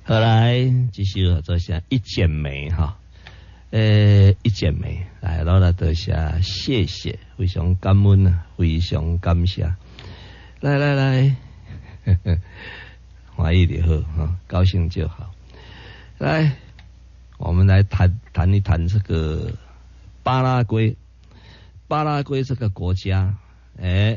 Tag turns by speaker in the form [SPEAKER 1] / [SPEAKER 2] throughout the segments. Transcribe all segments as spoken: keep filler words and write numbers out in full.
[SPEAKER 1] 后来继续合作下一剪梅哈，呃一剪梅来老来多下谢谢，非常感恩啊，非常感谢。来来来，呵呵欢喜就好哈，高兴就好。来，我们来谈谈一谈这个巴拉圭。巴拉圭这个国家，诶，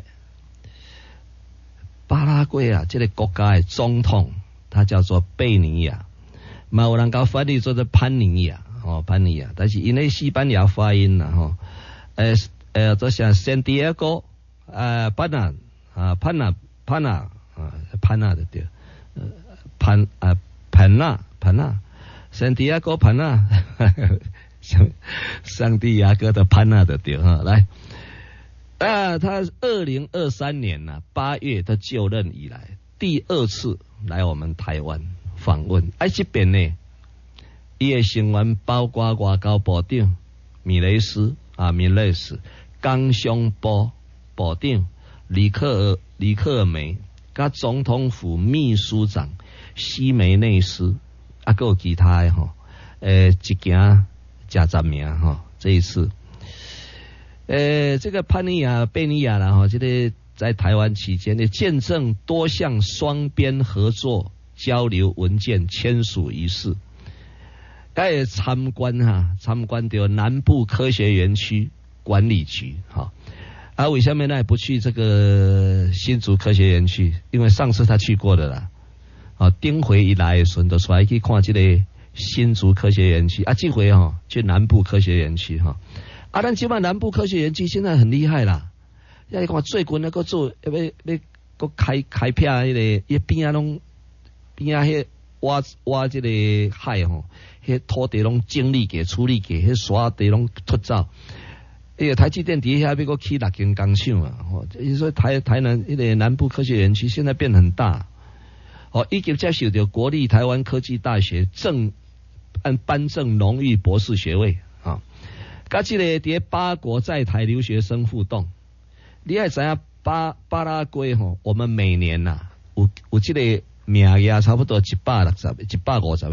[SPEAKER 1] 巴拉圭啊，这个国家的总统他叫做贝尼亚，嘛有人搞翻译做做潘尼亚，哦潘尼亚，但是因为西班牙发音啦，吼，诶诶，就像圣地亚哥，呃，潘纳啊，潘纳潘纳啊，潘纳的对，呃，潘啊潘纳潘纳，圣地亚哥潘纳。像上帝牙哥的潘纳的对哈，来啊，他二零二三年呐、啊、八月他就任以来第二次来我们台湾访问，哎这边呢，伊的成员包括外交部长米雷斯啊米雷斯，工商部部长李克尔李克尔梅，甲总统府秘书长西梅内斯，啊，还有其他的吼，诶、呃，一件。加赞名哈，这一次，呃，这个潘尼亚、贝尼亚啦哈，这个在台湾期间的见证多项双边合作交流文件签署仪式，该也参观哈，参观到南部科学园区管理局哈。啊，为什么呢不去这个新竹科学园区？因为上次他去过的啦，啊，丁回一来的时候就出来去看这个。新竹科学园区啊，这回哈、哦、去南部科学园区哈、哦，啊，咱基本南部科学园区现在很厉害啦。要你看最近那个做要要要个开开辟迄个，伊边啊拢边啊迄挖挖这个海吼，迄土地拢整理过、处理过，迄沙地拢脱走。哎呀，台积电底下要个起六间工厂啊，吼，所以台台南迄个南部科学园区现在变很大。哦，已经接受到国立台湾科技大学正。按颁证荣誉博士学位啊！甲这个伫八国在台留学生互动，你也知影巴巴拉圭吼，我们每年呐、啊、有有这个名额差不多一百六十、一百五十个